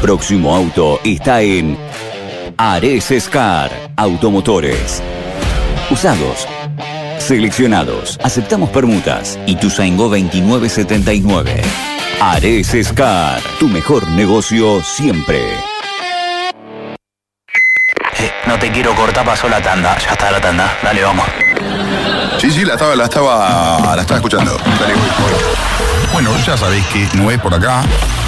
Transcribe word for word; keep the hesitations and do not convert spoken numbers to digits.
próximo auto está en Ares Scar Automotores. Usados, seleccionados, aceptamos permutas. Ituzaingó veintinueve setenta y nueve. Ares Scar, tu mejor negocio siempre. Eh, no te quiero cortar, pasó la tanda. Ya está la tanda, dale, vamos. Sí, sí, la estaba, la estaba, la estaba escuchando. Dale, voy, voy. Bueno, ya sabéis que no es por acá.